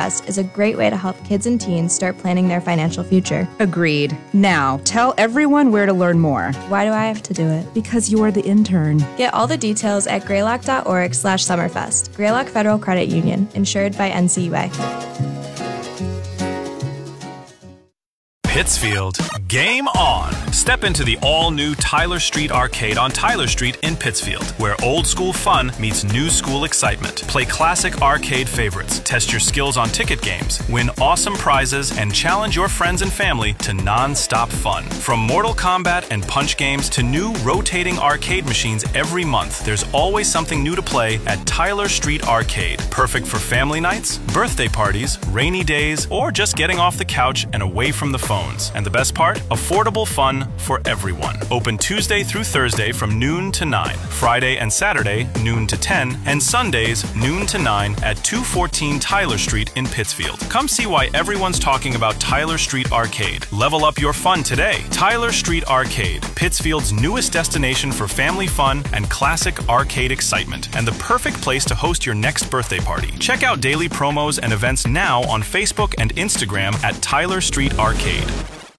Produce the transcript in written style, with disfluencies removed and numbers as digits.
Summerfest is a great way to help kids and teens start planning their financial future. Agreed. Now, tell everyone where to learn more. Why do I have to do it? Because you're the intern. Get all the details at greylock.org/summerfest. Greylock Federal Credit Union, insured by NCUA. Pittsfield, game on! Step into the all-new Tyler Street Arcade on Tyler Street in Pittsfield, where old-school fun meets new-school excitement. Play classic arcade favorites, test your skills on ticket games, win awesome prizes, and challenge your friends and family to non-stop fun. From Mortal Kombat and punch games to new rotating arcade machines every month, there's always something new to play at Tyler Street Arcade. Perfect for family nights, birthday parties, rainy days, or just getting off the couch and away from the phone. And the best part? Affordable fun for everyone. Open Tuesday through Thursday from noon to 9, Friday and Saturday noon to 10, and Sundays noon to 9 at 214 Tyler Street in Pittsfield. Come see why everyone's talking about Tyler Street Arcade. Level up your fun today. Tyler Street Arcade, Pittsfield's newest destination for family fun and classic arcade excitement, and the perfect place to host your next birthday party. Check out daily promos and events now on Facebook and Instagram at Tyler Street Arcade.